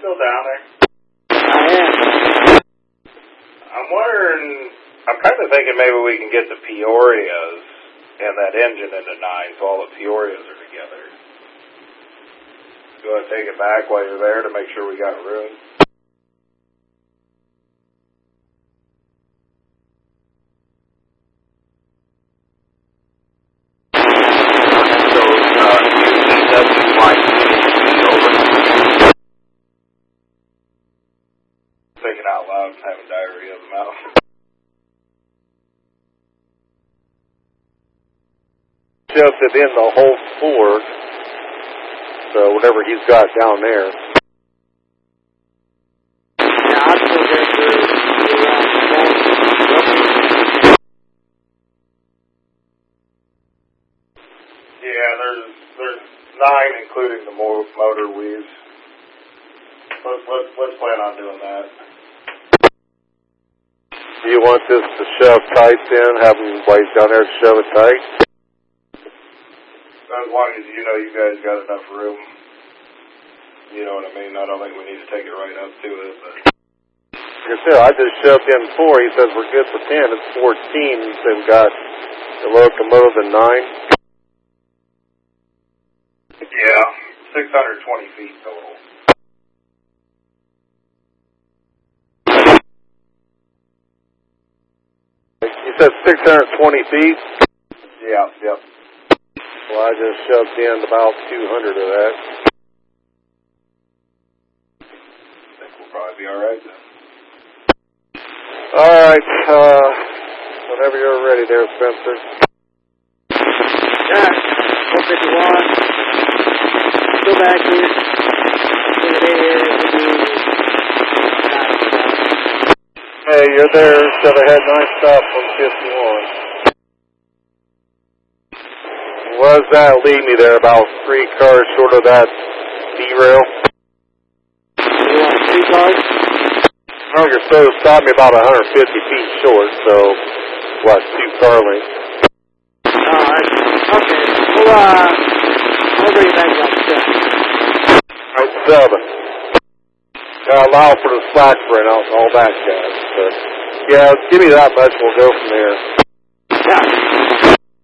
still down there? I am. I'm wondering, I'm kind of thinking maybe we can get the Peorias and that engine into 9 so all the Peorias are together. You want to take it back while you're there to make sure we got room? Thinking out loud and having diarrhea in the mouth. Shoved it in the whole floor, so whatever he's got down there. Yeah, I'll still get through. Yeah, there's 9 including the motor weaves. Let's plan on doing that. Do you want this to shove tight then? Have him wait down there to shove it tight? As long as you know you guys got enough room. You know what I mean? I don't think we need to take it right up to it, but... Like I said, I just shoved in 4. He says we're good for 10. It's 14. They've got the locomotive and 9. Yeah, 620 feet total. You said 620 feet? Yeah, yep. Well, I just shoved in about 200 of that. I think we'll probably be alright then. Alright, whenever you're ready there, Spencer. Yeah, 451. Still back here. Hey, you're there, so they had 9 stops on 51. What does that leave me there? About 3 cars short of that derail? You want 2 cars? No, you're supposed to stop me about 150 feet short, so, what, 2 car lengths? Alright, okay. We'll bring it back up 7. Allow for the slack run out and all that jazz, but, yeah, give me that much, we'll go from there. Yeah.